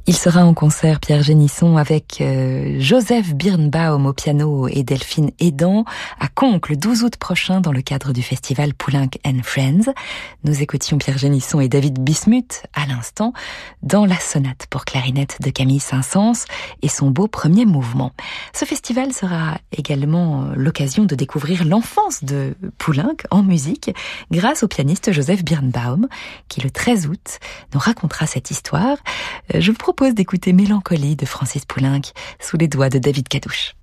Il sera en concert, Pierre Génisson, avec Joseph Birnbaum au piano et Delphine Edan à Conques le 12 août prochain dans le cadre du festival Poulenc and Friends. Nous écoutions Pierre Génisson et David Bismuth à l'instant dans la sonate pour clarinette de Camille Saint-Saëns et son beau premier mouvement. Ce festival sera également l'occasion de découvrir l'enfance de Poulenc en musique grâce au pianiste Joseph Birnbaum qui le 13 août nous racontera cette histoire. Je vous propose d'écouter Mélancolie de Francis Poulenc sous les doigts de David Cadouche.